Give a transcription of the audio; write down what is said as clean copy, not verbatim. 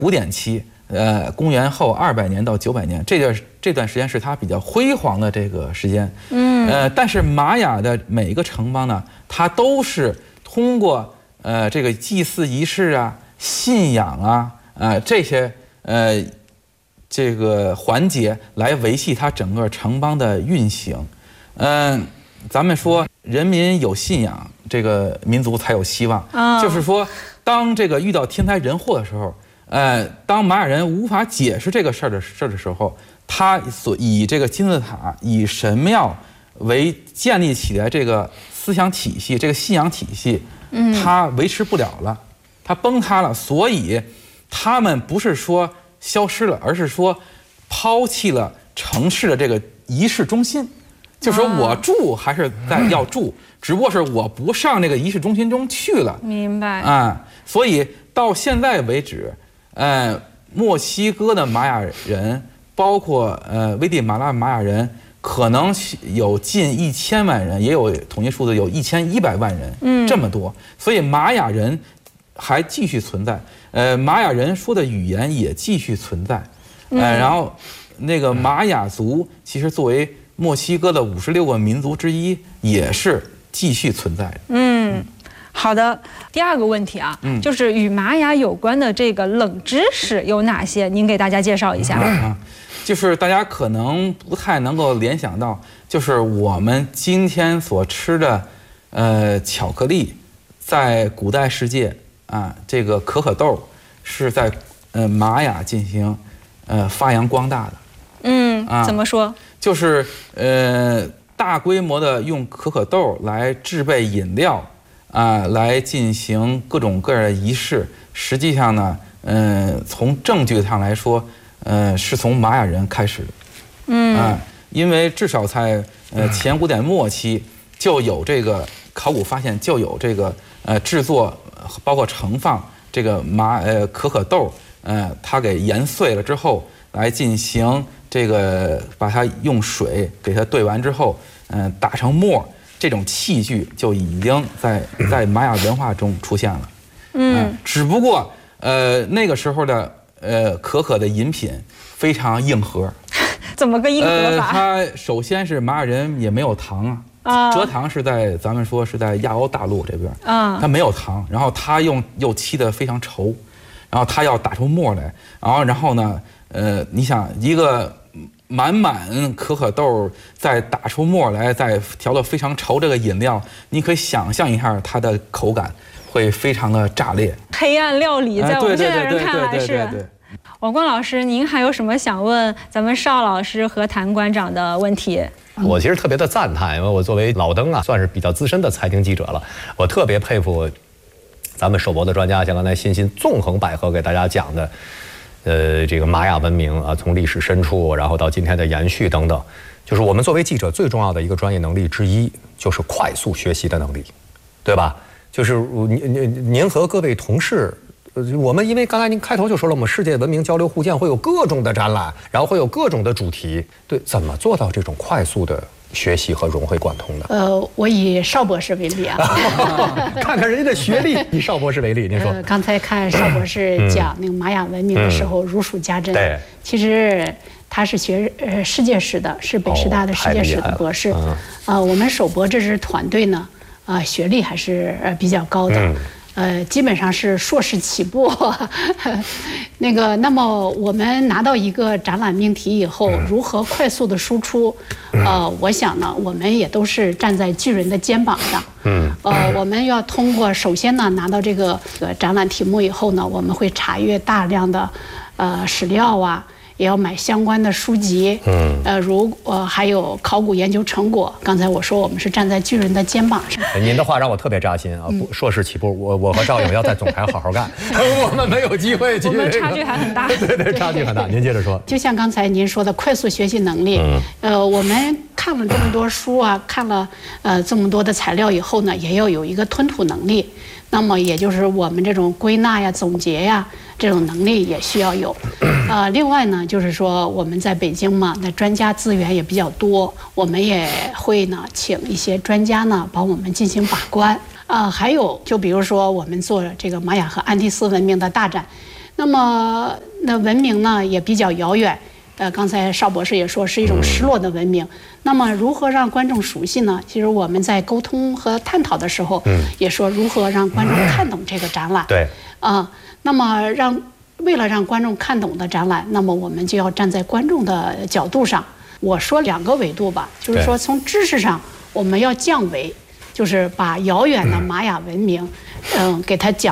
古典期，公元后200年到900年，这段时间是它比较辉煌的这个时间。但是玛雅的每一个城邦呢，它都是通过这个祭祀仪式啊、信仰啊、这些这个环节来维系它整个城邦的运行。咱们说人民有信仰，这个民族才有希望。就是说，当这个遇到天灾人祸的时候，当玛雅人无法解释这个事儿的时候，他以这个金字塔、以神庙为建立起来这个思想体系、这个信仰体系，它维持不了了，它崩塌了。所以，他们不是说消失了，而是说抛弃了城市的这个仪式中心。就是说我住还是要住，只不过是我不上这个仪式中心中去了。 明白所以到现在为止，墨西哥的玛雅人，包括危地马拉玛雅人，可能有近1000万人，也有统计数字有1100万人，这么多。所以玛雅人还继续存在，玛雅人说的语言也继续存在，然后那个玛雅族其实作为墨西哥的56个民族之一，也是继续存在的。 好的。第二个问题啊，就是与玛雅有关的这个冷知识有哪些？您给大家介绍一下。 就是大家可能不太能够联想到，就是我们今天所吃的巧克力，在古代世界这个可豆是在玛雅进行发扬光大的。 怎么说？ 就是大规模的用可豆来制备饮料来进行各种各样的仪式。实际上呢，从证据上来说，是从玛雅人开始的。因为至少在前古典末期就有这个考古发现，就有这个制作，包括盛放这个可豆，它给研碎了之后来进行。这个把它用水给它兑完之后，打成沫，这种器具就已经在玛雅文化中出现了。只不过那个时候的可的饮品非常硬核。怎么个硬核法？ 它首先是玛雅人也没有糖蔗糖是在咱们说是在亚欧大陆这边它没有糖，然后它又漆得非常稠，然后它要打出沫来，然后呢，你想一个。满可豆再打出沫来，再调得非常稠，这个饮料你可以想象一下它的口感会非常的炸裂。 黑暗料理在我们现代人看来是。王光老师，您还有什么想问咱们邵老师和谭馆长的问题？ 我其实特别的赞叹，因为我作为老登算是比较资深的财经记者了，我特别佩服咱们首博的专家，像刚才欣纵横捭阖给大家讲的。这个玛雅文明从历史深处，然后到今天的延续等等，就是我们作为记者最重要的一个专业能力之一，就是快速学习的能力，对吧？就是您和各位同事，我们因为刚才您开头就说了，我们世界文明交流互鉴会有各种的展览，然后会有各种的主题，对，怎么做到这种快速的学习和融会贯通的？ 我以邵博士为例看看人家的学历，以邵博士为例，您说。 刚才看邵博士讲那个玛雅文明的时候，如数家珍。 对， 其实他是学世界史的，是北师大的世界史的博士。我们首博这支团队呢，学历还是比较高的。基本上是硕士起步。那么我们拿到一个展览命题以后，如何快速的输出？我想呢，我们也都是站在巨人的肩膀上。我们要通过首先呢，拿到这个展览题目以后呢，我们会查阅大量的史料也要买相关的书籍，还有考古研究成果。刚才我说我们是站在巨人的肩膀上。 您的话让我特别扎心硕士起步，我和赵颖要在总台好好干，我们没有机会去。 我们差距还很大。 对，差距很大。您接着说。 就像刚才您说的快速学习能力，我们看了这么多书看了这么多的材料以后呢，也要有一个吞吐能力。那么也就是我们这种归纳总结这种能力也需要有。另外呢，就是说我们在北京嘛，那专家资源也比较多，我们也会呢请一些专家呢帮我们进行把关。还有就比如说我们做这个玛雅和安第斯文明的大展。 那么那文明呢也比较遥远。刚才邵博士也说是一种失落的文明。那么如何让观众熟悉呢？其实我们在沟通和探讨的时候，也说如何让观众看懂这个展览。 对。 那么为了让观众看懂的展览，那么我们就要站在观众的角度上。我说2个维度吧，就是说从知识上我们要降维，就是把遥远的玛雅文明，给它讲。